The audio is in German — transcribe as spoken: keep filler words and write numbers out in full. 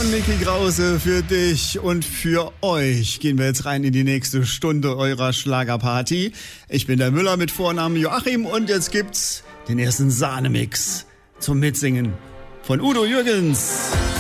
von Micky Krause für dich und für euch. Gehen wir jetzt rein in die nächste Stunde eurer Schlagerparty. Ich bin der Müller mit Vornamen Joachim und jetzt gibt's den ersten Sahnemix zum Mitsingen von Udo Jürgens.